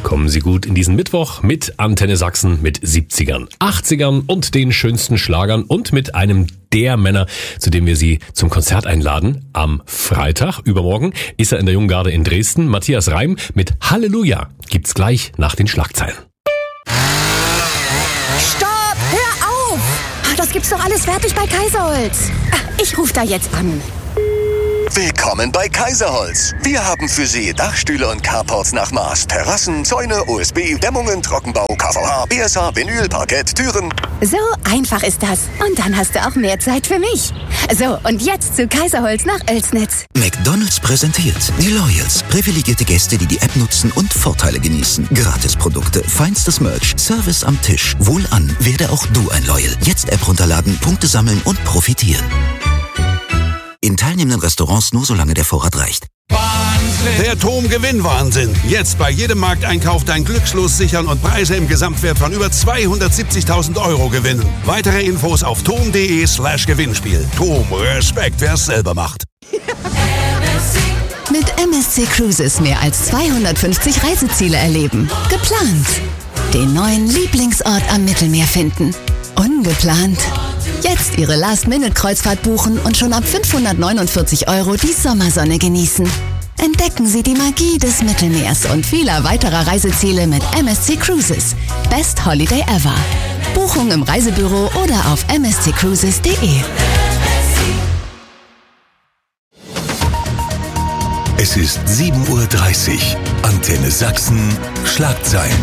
Kommen Sie gut in diesen Mittwoch mit Antenne Sachsen mit 70ern, 80ern und den schönsten Schlagern und mit einem der Männer, zu dem wir Sie zum Konzert einladen. Am Freitag, übermorgen, ist er in der Junggarde in Dresden. Matthias Reim mit Halleluja gibt's gleich nach den Schlagzeilen. Stopp! Hör auf! Das gibt's doch alles fertig bei Kaiserholz. Ich rufe da jetzt an. Willkommen bei Kaiserholz. Wir haben für Sie Dachstühle und Carports nach Maß, Terrassen, Zäune, OSB, Dämmungen, Trockenbau, KVH, BSH, Vinyl, Parkett, Türen. So einfach ist das. Und dann hast du auch mehr Zeit für mich. So, und jetzt zu Kaiserholz nach Oelsnitz. McDonald's präsentiert die Loyals. Privilegierte Gäste, die App nutzen und Vorteile genießen. Gratisprodukte, feinstes Merch, Service am Tisch. Wohlan, werde auch du ein Loyal. Jetzt App runterladen, Punkte sammeln und profitieren. In teilnehmenden Restaurants nur solange der Vorrat reicht. Wahnsinn! Der TOM-Gewinn-Wahnsinn. Jetzt bei jedem Markteinkauf dein Glückslos sichern und Preise im Gesamtwert von über 270.000 € gewinnen. Weitere Infos auf tom.de/Gewinnspiel. TOM, Respekt, wer es selber macht. Mit MSC Cruises mehr als 250 Reiseziele erleben. Geplant. Den neuen Lieblingsort am Mittelmeer finden. Ungeplant. Jetzt Ihre Last-Minute-Kreuzfahrt buchen und schon ab 549 € die Sommersonne genießen. Entdecken Sie die Magie des Mittelmeers und vieler weiterer Reiseziele mit MSC Cruises. Best Holiday ever. Buchung im Reisebüro oder auf msccruises.de. Es ist 7:30 Uhr. Antenne Sachsen. Schlagzeilen.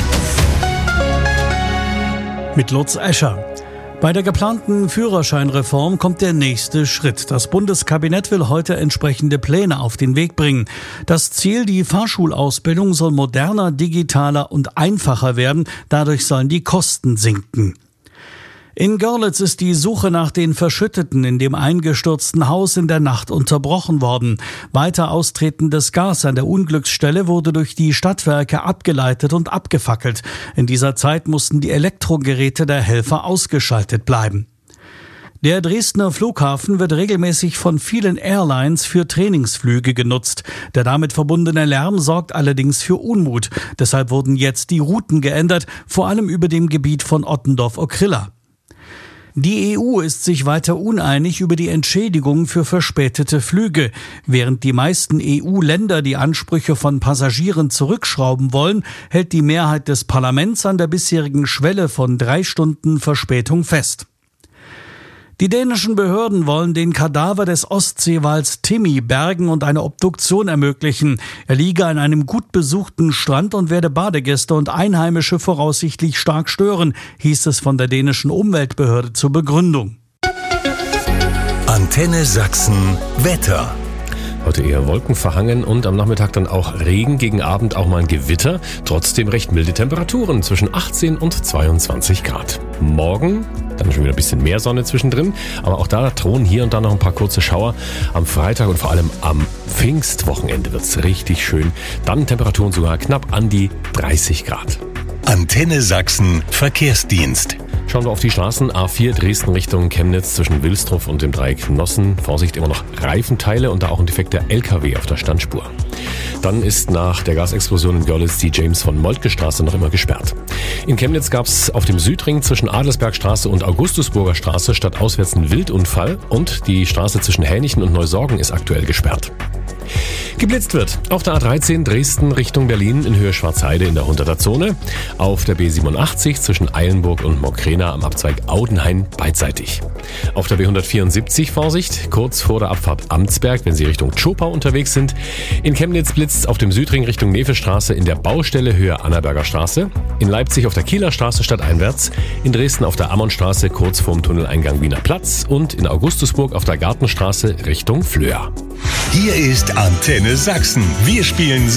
Mit Lutz Escher. Bei der geplanten Führerscheinreform kommt der nächste Schritt. Das Bundeskabinett will heute entsprechende Pläne auf den Weg bringen. Das Ziel, die Fahrschulausbildung soll moderner, digitaler und einfacher werden. Dadurch sollen die Kosten sinken. In Görlitz ist die Suche nach den Verschütteten in dem eingestürzten Haus in der Nacht unterbrochen worden. Weiter austretendes Gas an der Unglücksstelle wurde durch die Stadtwerke abgeleitet und abgefackelt. In dieser Zeit mussten die Elektrogeräte der Helfer ausgeschaltet bleiben. Der Dresdner Flughafen wird regelmäßig von vielen Airlines für Trainingsflüge genutzt. Der damit verbundene Lärm sorgt allerdings für Unmut. Deshalb wurden jetzt die Routen geändert, vor allem über dem Gebiet von Ottendorf-Okrilla. Die EU ist sich weiter uneinig über die Entschädigung für verspätete Flüge. Während die meisten EU-Länder die Ansprüche von Passagieren zurückschrauben wollen, hält die Mehrheit des Parlaments an der bisherigen Schwelle von 3 Stunden Verspätung fest. Die dänischen Behörden wollen den Kadaver des Ostseewals Timmy bergen und eine Obduktion ermöglichen. Er liege an einem gut besuchten Strand und werde Badegäste und Einheimische voraussichtlich stark stören, hieß es von der dänischen Umweltbehörde zur Begründung. Antenne Sachsen Wetter. Heute eher wolkenverhangen und am Nachmittag dann auch Regen, gegen Abend auch mal ein Gewitter. Trotzdem recht milde Temperaturen zwischen 18 und 22 Grad. Morgen dann schon wieder ein bisschen mehr Sonne zwischendrin, aber auch da drohen hier und da noch ein paar kurze Schauer. Am Freitag und vor allem am Pfingstwochenende wird's richtig schön. Dann Temperaturen sogar knapp an die 30 Grad. Antenne Sachsen Verkehrsdienst. Schauen wir auf die Straßen. A4 Dresden Richtung Chemnitz zwischen Wilsdruff und dem Dreieck Nossen. Vorsicht, immer noch Reifenteile und da auch ein defekter LKW auf der Standspur. Dann ist nach der Gasexplosion in Görlitz die James-von-Moltke-Straße noch immer gesperrt. In Chemnitz gab es auf dem Südring zwischen Adelsbergstraße und Augustusburger Straße stadtauswärts einen Wildunfall und die Straße zwischen Hänichen und Neusorgen ist aktuell gesperrt. Geblitzt wird auf der A13 Dresden Richtung Berlin in Höhe Schwarzheide in der 100er Zone, auf der B87 zwischen Eilenburg und Mokrena am Abzweig Audenhain beidseitig. Auf der B174 Vorsicht, kurz vor der Abfahrt Amtsberg, wenn Sie Richtung Zschopau unterwegs sind. In Chemnitz blitzt auf dem Südring Richtung Nevestraße in der Baustelle Höhe Annaberger Straße. In Leipzig auf der Kieler Straße stadteinwärts. In Dresden auf der Ammonstraße kurz vorm Tunneleingang Wiener Platz und in Augustusburg auf der Gartenstraße Richtung Flöa. Hier ist Antenne Sachsen. Wir spielen